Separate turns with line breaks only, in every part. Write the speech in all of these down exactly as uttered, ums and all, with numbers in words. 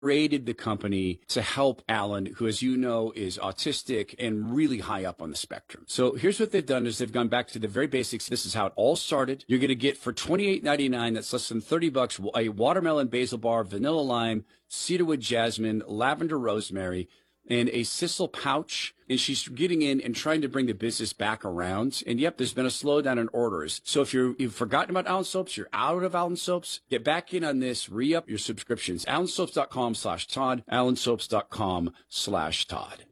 created the company to help Alan, who, as you know, is autistic and really high up on the spectrum. So here's what they've done is they've gone back to the very basics. This is how it all started. You're going to get for twenty-eight ninety-nine, that's less than thirty bucks, a watermelon basil bar, vanilla lime, cedarwood jasmine, lavender rosemary, and a sisal pouch. And she's getting in and trying to bring the business back around. And yep, there's been a slowdown in orders. So if you're, you've forgotten about Allen Soaps, you're out of Allen Soaps, get back in on this, re-up your subscriptions. allensoaps.com slash Todd, allensoaps.com slash Todd.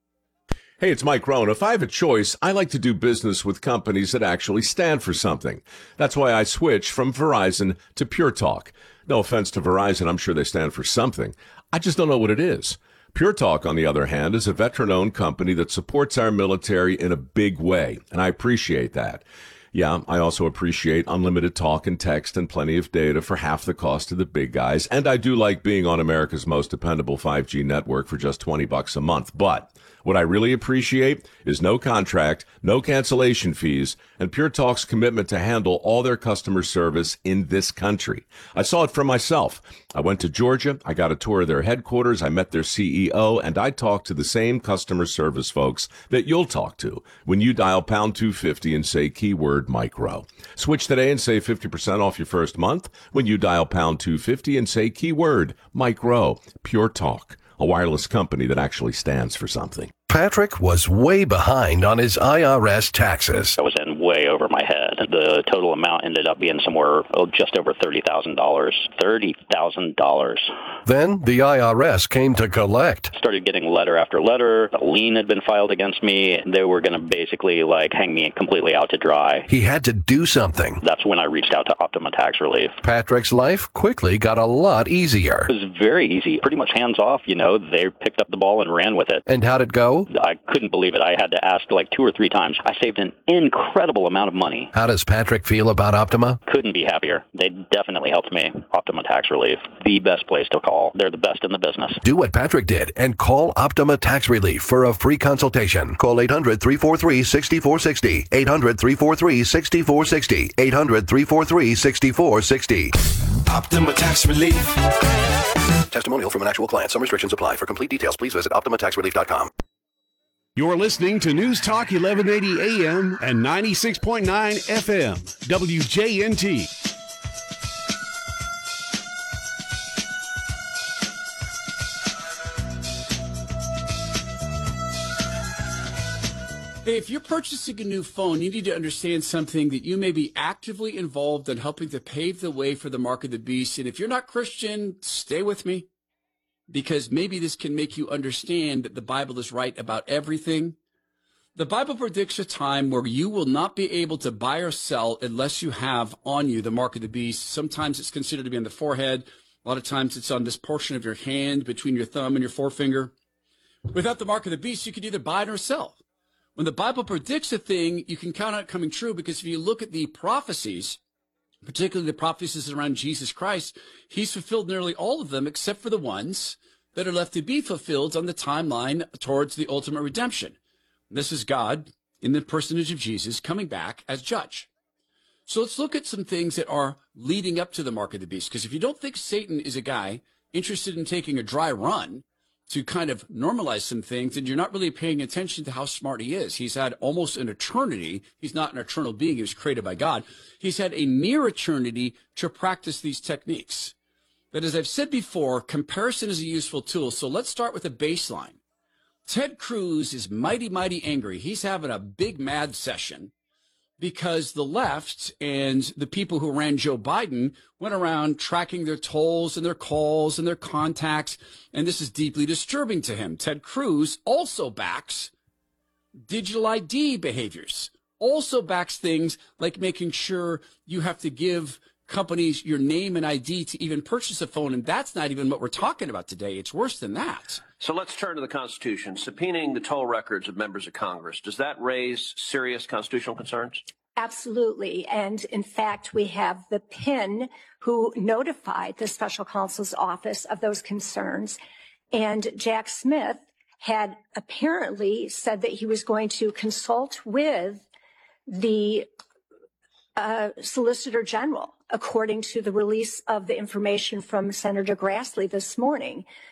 Hey, it's Mike Rohn. If I have a choice, I like to do business with companies that actually stand for something. That's why I switched from Verizon to Pure Talk. No offense to Verizon, I'm sure they stand for something. I just don't know what it is. Pure Talk, on the other hand, is a veteran-owned company that supports our military in a big way, and I appreciate that. Yeah, I also appreciate unlimited talk and text and plenty of data for half the cost of the big guys, and I do like being on America's most dependable five G network for just twenty bucks a month. But what I really appreciate is no contract, no cancellation fees, and Pure Talk's commitment to handle all their customer service in this country. I saw it for myself. I went to Georgia, I got a tour of their headquarters, I met their C E O, and I talked to the same customer service folks that you'll talk to when you dial pound two fifty and say keyword micro. Switch today and save fifty percent off your first month when you dial pound two fifty and say keyword micro. Pure Talk, a wireless company that actually stands for something.
Patrick was way behind on his I R S taxes.
I was in way over my head. The total amount ended up being somewhere oh, just over thirty thousand dollars. thirty thousand dollars.
Then the I R S came to collect.
Started getting letter after letter. A lien had been filed against me. They were going to basically like hang me completely out to dry.
He had to do something.
That's when I reached out to Optima Tax Relief.
Patrick's life quickly got a lot easier.
It was very easy. Pretty much hands off, you know. They picked up the ball and ran with it.
And how'd it go?
I couldn't believe it. I had to ask like two or three times. I saved an incredible amount of money.
How does Patrick feel about Optima?
Couldn't be happier. They definitely helped me. Optima Tax Relief, the best place to call. They're the best in the business.
Do what Patrick did and call Optima Tax Relief for a free consultation. Call eight hundred, three four three, six four six zero. eight hundred, three four three, six four six zero. eight hundred, three four three, six four six zero.
Optima Tax Relief.
Testimonial from an actual client. Some restrictions apply. For complete details, please visit optima tax relief dot com.
You're listening to News Talk eleven eighty A M and ninety-six point nine F M, W J N T.
Hey, if you're purchasing a new phone, you need to understand something, that you may be actively involved in helping to pave the way for the mark of the beast. And if you're not Christian, stay with me, because maybe this can make you understand that the Bible is right about everything. The Bible predicts a time where you will not be able to buy or sell unless you have on you the mark of the beast. Sometimes it's considered to be on the forehead. A lot of times it's on this portion of your hand between your thumb and your forefinger. Without the mark of the beast, you could either buy it or sell. When the Bible predicts a thing, you can count on it coming true, because if you look at the prophecies, particularly the prophecies around Jesus Christ, he's fulfilled nearly all of them except for the ones that are left to be fulfilled on the timeline towards the ultimate redemption. This is God, in the personage of Jesus, coming back as judge. So let's look at some things that are leading up to the mark of the beast, because if you don't think Satan is a guy interested in taking a dry run to kind of normalize some things, and you're not really paying attention to how smart he is. He's had almost an eternity. He's not an eternal being. He was created by God. He's had a near eternity to practice these techniques. But as I've said before, comparison is a useful tool. So let's start with a baseline. Ted Cruz is mighty, mighty angry. He's having a big mad session because the left and the people who ran Joe Biden went around tracking their tolls and their calls and their contacts, and this is deeply disturbing to him. Ted Cruz also backs digital I D behaviors, also backs things like making sure you have to give companies your name and I D to even purchase a phone, and that's not even what we're talking about today. It's worse than that.
So let's turn to the Constitution. Subpoenaing the toll records of members of Congress, does that raise serious constitutional concerns?
Absolutely. And in fact, we have the P I N who notified the special counsel's office of those concerns. And Jack Smith had apparently said that he was going to consult with the uh, Solicitor General, according to the release of the information from Senator Grassley this morning.